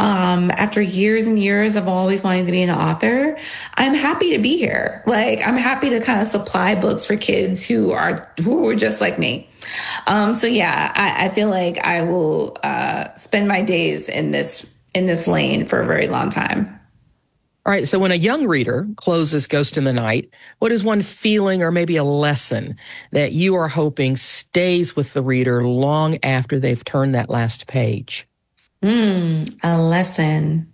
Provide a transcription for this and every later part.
After years and years of always wanting to be an author, I'm happy to be here. Like, I'm happy to kind of supply books for kids who were just like me. So yeah, I feel like I will spend my days in this lane for a very long time. All right. So when a young reader closes Ghost in the Night, what is one feeling or maybe a lesson that you are hoping stays with the reader long after they've turned that last page? A lesson.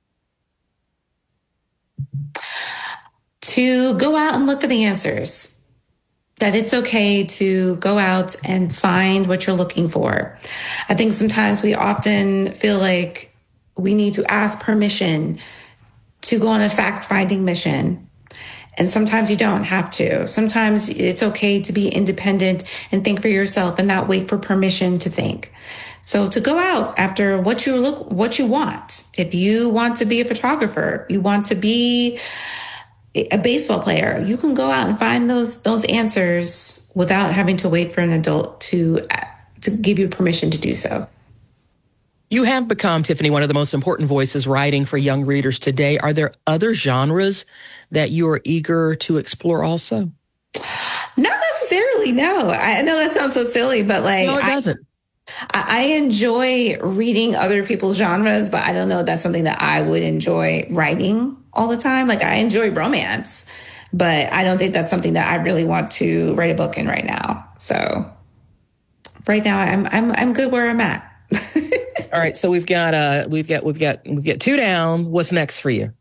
To go out and look for the answers. That it's okay to go out and find what you're looking for. I think sometimes we often feel like we need to ask permission to go on a fact-finding mission. And sometimes you don't have to. Sometimes it's okay to be independent and think for yourself and not wait for permission to think. So to go out after what you want. If you want to be a photographer, you want to be a baseball player, you can go out and find those answers without having to wait for an adult to give you permission to do so. You have become, Tiffany, one of the most important voices writing for young readers today. Are there other genres that you are eager to explore also? Not necessarily, no. I know that sounds so silly, but like... No, it doesn't. I enjoy reading other people's genres, but I don't know if that's something that I would enjoy writing all the time. Like, I enjoy romance, but I don't think that's something that I really want to write a book in right now. So right now I'm good where I'm at. All right. So we've got two down. What's next for you?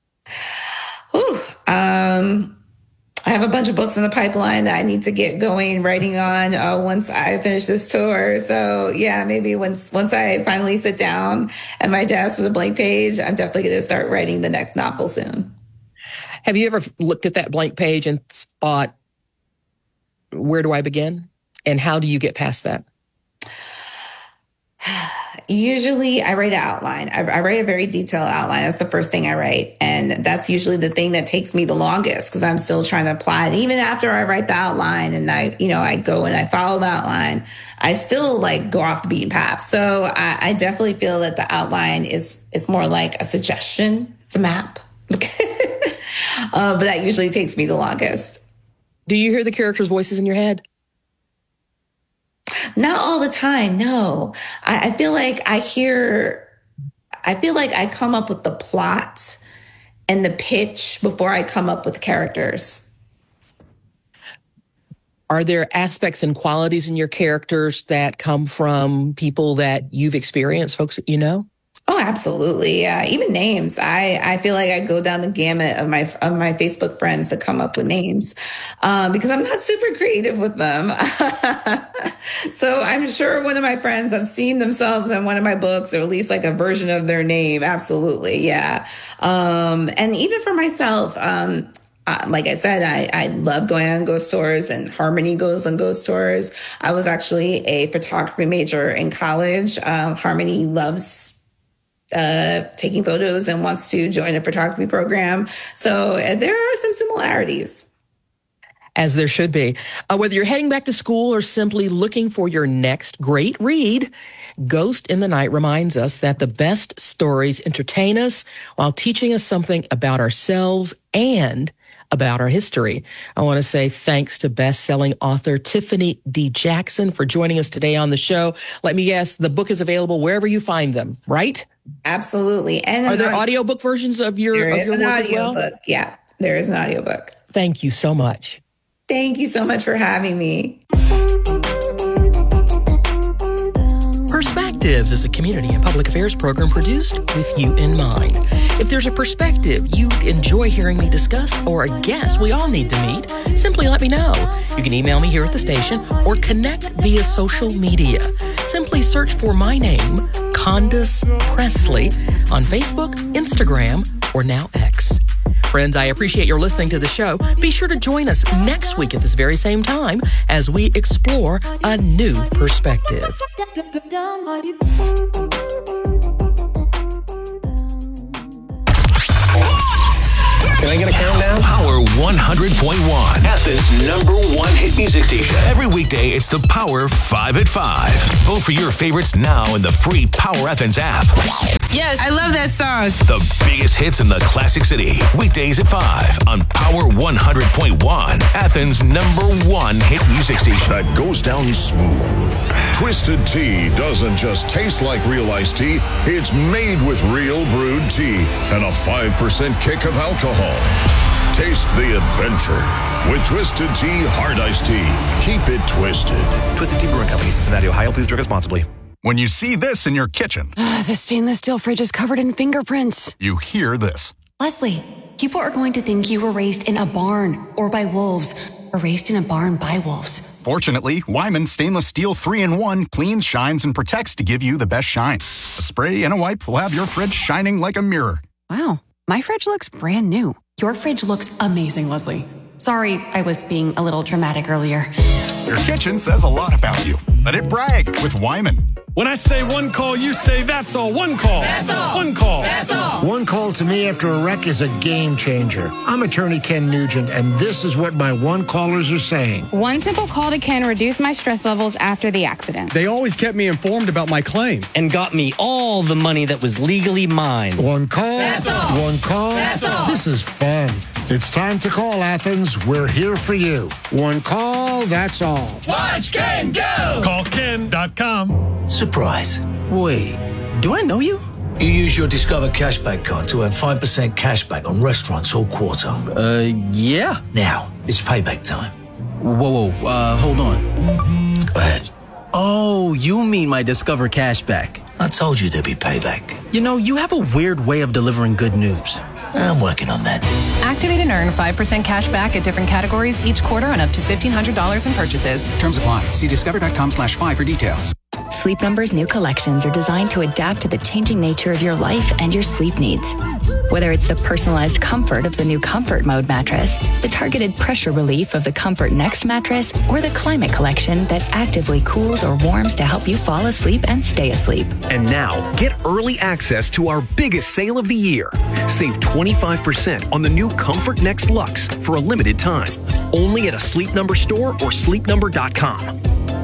I have a bunch of books in the pipeline that I need to get going writing on once I finish this tour. So yeah, maybe once I finally sit down at my desk with a blank page, I'm definitely going to start writing the next novel soon. Have you ever looked at that blank page and thought, where do I begin? And how do you get past that? Usually I write an outline. I write a very detailed outline. That's the first thing I write. And that's usually the thing that takes me the longest because I'm still trying to apply it. Even after I write the outline and I go and I follow the outline, I still like go off the beaten path. So I definitely feel that the outline is more like a suggestion. It's a map. But that usually takes me the longest. Do you hear the characters' voices in your head? Not all the time, no. I feel like I come up with the plot and the pitch before I come up with characters. Are there aspects and qualities in your characters that come from people that you've experienced, folks that you know? Oh, absolutely. Yeah. Even names. I feel like I go down the gamut of my Facebook friends to come up with names because I'm not super creative with them. So I'm sure one of my friends have seen themselves in one of my books or at least like a version of their name. Absolutely. Yeah. And even for myself, like I said, I love going on ghost tours and Harmony goes on ghost tours. I was actually a photography major in college. Harmony loves taking photos and wants to join a photography program. So there are some similarities. As there should be. Whether you're heading back to school or simply looking for your next great read, Ghost in the Night reminds us that the best stories entertain us while teaching us something about ourselves and about our history. I want to say thanks to best-selling author Tiffany D. Jackson for joining us today on the show. Let me guess, the book is available wherever you find them, right? Absolutely. And are there audiobook versions of your work as well? Yeah, there is an audiobook. Thank you so much. Thank you so much for having me. Perspectives is a community and public affairs program produced with you in mind. If there's a perspective you'd enjoy hearing me discuss or a guest we all need to meet, simply let me know. You can email me here at the station or connect via social media. Simply search for my name, Condace Pressley, on Facebook, Instagram, or now X. Friends, I appreciate your listening to the show. Be sure to join us next week at this very same time as we explore a new perspective. Can I get a countdown? Power 100.1, Athens' #1 hit music station. Every weekday, it's the Power 5 at 5. Vote for your favorites now in the free Power Athens app. Yes, I love that song. The biggest hits in the Classic City. Weekdays at 5 on Power 100.1. Athens' #1 hit music station. That goes down smooth. Twisted Tea doesn't just taste like real iced tea. It's made with real brewed tea and a 5% kick of alcohol. Taste the adventure with Twisted Tea Hard Iced Tea. Keep it twisted. Twisted Tea Brewing Company, Cincinnati, Ohio. Please drink responsibly. When you see this in your kitchen, the stainless steel fridge is covered in fingerprints. You hear this. Leslie, people are going to think you were raised in a barn or by wolves, or raised in a barn by wolves. Fortunately, Wyman Stainless Steel 3-in-1 cleans, shines, and protects to give you the best shine. A spray and a wipe will have your fridge shining like a mirror. Wow, my fridge looks brand new. Your fridge looks amazing, Leslie. Sorry, I was being a little dramatic earlier. Your kitchen says a lot about you. Let it brag with Wyman. When I say one call, you say that's all. One call. That's all. One call. That's all. One call to me after a wreck is a game changer. I'm attorney Ken Nugent, and this is what my one callers are saying. One simple call to Ken reduced my stress levels after the accident. They always kept me informed about my claim and got me all the money that was legally mine. One call. That's all. One call. That's all. This is fun. It's time to call, Athens. We're here for you. One call, that's all. Watch Ken go! CallKen.com. Surprise. Wait, do I know you? You use your Discover Cashback card to earn 5% cashback on restaurants all quarter. Yeah. Now, it's payback time. Whoa, hold on. Go ahead. Oh, you mean my Discover Cashback. I told you there'd be payback. You know, you have a weird way of delivering good news. I'm working on that. Activate and earn 5% cash back at different categories each quarter on up to $1,500 in purchases. Terms apply. See discover.com/5 for details. Sleep Number's new collections are designed to adapt to the changing nature of your life and your sleep needs. Whether it's the personalized comfort of the new Comfort Mode mattress, the targeted pressure relief of the Comfort Next mattress, or the Climate Collection that actively cools or warms to help you fall asleep and stay asleep. And now, get early access to our biggest sale of the year. Save 25% on the new Comfort Next Luxe for a limited time. Only at a Sleep Number store or sleepnumber.com.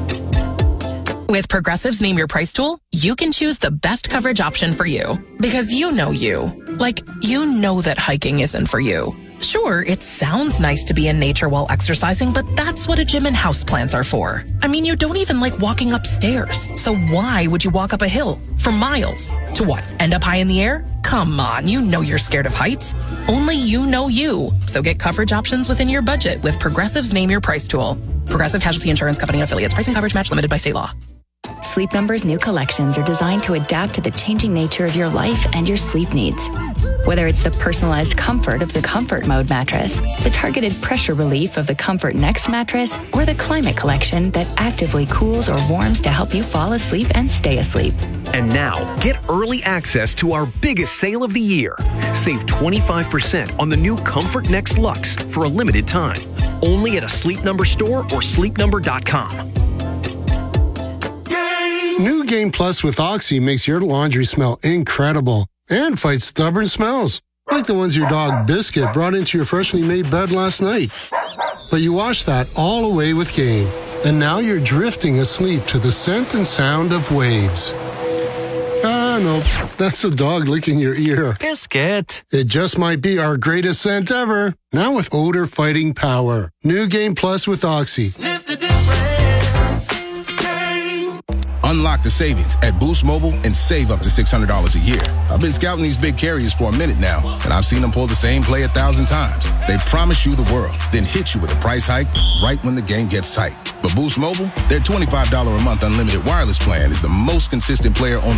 With Progressive's Name Your Price tool, you can choose the best coverage option for you. Because you know you. Like, you know that hiking isn't for you. Sure, it sounds nice to be in nature while exercising, but that's what a gym and houseplants are for. I mean, you don't even like walking upstairs. So why would you walk up a hill for miles? To what, end up high in the air? Come on, you know you're scared of heights. Only you know you. So get coverage options within your budget with Progressive's Name Your Price tool. Progressive Casualty Insurance Company and affiliates. Price and coverage match limited by state law. Sleep Number's new collections are designed to adapt to the changing nature of your life and your sleep needs. Whether it's the personalized comfort of the Comfort Mode mattress, the targeted pressure relief of the Comfort Next mattress, or the Climate Collection that actively cools or warms to help you fall asleep and stay asleep. And now, get early access to our biggest sale of the year. Save 25% on the new Comfort Next Luxe for a limited time. Only at a Sleep Number store or sleepnumber.com. New Game Plus with Oxy makes your laundry smell incredible and fights stubborn smells, like the ones your dog Biscuit brought into your freshly made bed last night. But you wash that all away with Game, and now you're drifting asleep to the scent and sound of waves. Ah, no, that's the dog licking your ear. Biscuit. It just might be our greatest scent ever, now with odor-fighting power. New Game Plus with Oxy. Sniff the difference. Unlock the savings at Boost Mobile and save up to $600 a year. I've been scouting these big carriers for a minute now, and I've seen them pull the same play 1,000 times. They promise you the world, then hit you with a price hike right when the game gets tight. But Boost Mobile, their $25 a month unlimited wireless plan is the most consistent player on